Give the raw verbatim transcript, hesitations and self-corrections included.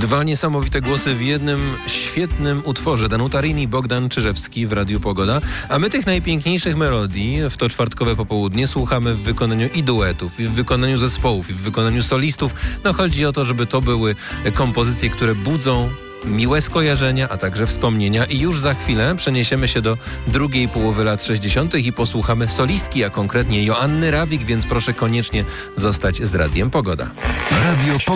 Dwa niesamowite głosy w jednym świetnym utworze. Danuta Rin i Bogdan Czyżewski w Radiu Pogoda. A my tych najpiękniejszych melodii w to czwartkowe popołudnie słuchamy w wykonaniu i duetów, i w wykonaniu zespołów, i w wykonaniu solistów. No chodzi o to, żeby to były kompozycje, które budzą miłe skojarzenia, a także wspomnienia. I już za chwilę przeniesiemy się do drugiej połowy lat sześćdziesiątych i posłuchamy solistki, a konkretnie Joanny Rawik, więc proszę koniecznie zostać z Radiem Pogoda. Radio Pogoda.